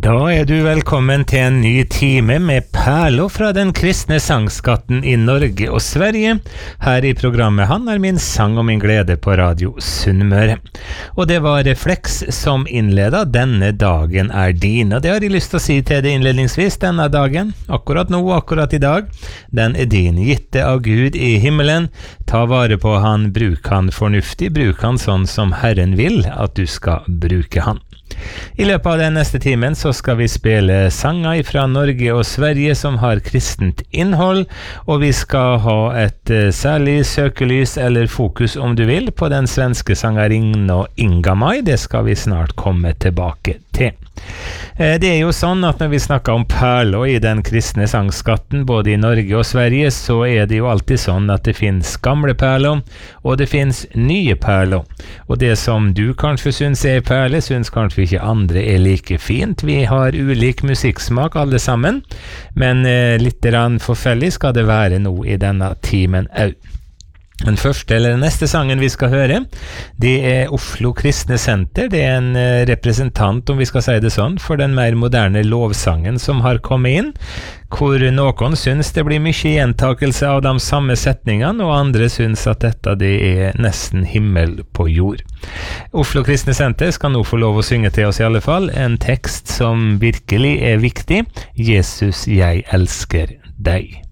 Da du velkommen til en ny time med perler fra den kristne sangskatten I Norge og Sverige. Her I programmet Han min sang og min glede på Radio Sunnmøre. Og det var Reflex som innledet Denne dagen din. Og det har jeg lyst til å si til det innledningsvis denne dagen. Akkurat nå, akkurat I dag. Den din, gitte av Gud I himmelen. Ta vare på han, bruk han fornuftig, bruk han sånn som Herren vil at du skal bruke han. I løpet av den neste timen så skal vi spille sanger fra Norge og Sverige som har kristent innhold, og vi skal ha et særlig søkelys eller fokus om du vil på den svenske sangerinnen Inga-Maj. Det skal vi snart komme tilbake til. Det jo sånn at når vi snakker om perler I den kristne sangskatten både I Norge og Sverige, så det jo alltid sånn at det finnes gamle perler, og det finnes nye perler. Og det som du kanskje synes perler, synes kanskje ikke andre like fint. Vi har ulik musikksmak alle sammen, men litt forskjellig skal det være nå I denne timen også. Den første eller neste sangen vi skal høre, det Oslo Kristne Senter. Det en representant, om vi skal si det sånn, for den mer moderne lovsangen som har kommet inn, hvor noen synes det blir mye gjentakelse av de samme setningene, og andre synes at dette det nesten himmel på jord. Oslo Kristne Senter skal nå få lov å synge til oss I alle fall, en tekst som virkelig viktig. Jesus, jeg elsker deg.